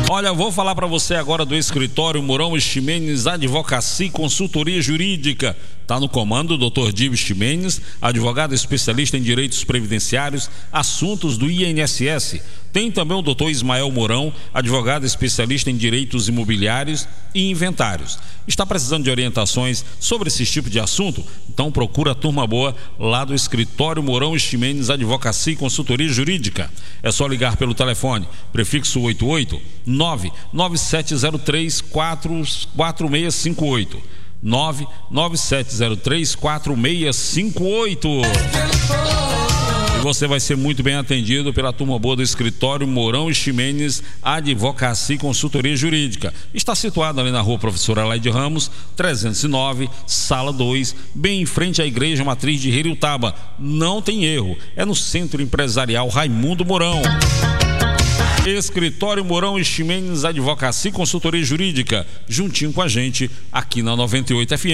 Olha, eu vou falar para você agora do escritório Mourão e Ximenes Advocacia e Consultoria Jurídica. Está no comando o Dr. Dives Ximenes, advogado especialista em direitos previdenciários, assuntos do INSS. Tem também o Dr. Ismael Mourão, advogado especialista em direitos imobiliários e inventários. Está precisando de orientações sobre esse tipo de assunto? Então procura a turma boa lá do escritório Mourão e Ximenes Advocacia e Consultoria Jurídica. É só ligar pelo telefone, prefixo 88 99703 4658. 99703 4658. E você vai ser muito bem atendido pela turma boa do escritório Mourão e Ximenes Advocacia e Consultoria Jurídica. Está situado ali na rua Professora Laide Ramos, 309, sala 2, bem em frente à Igreja Matriz de Heriutaba. Não tem erro, é no Centro Empresarial Raimundo Mourão. Escritório Mourão e Ximenes Advocacia e Consultoria Jurídica, juntinho com a gente aqui na 98 FM.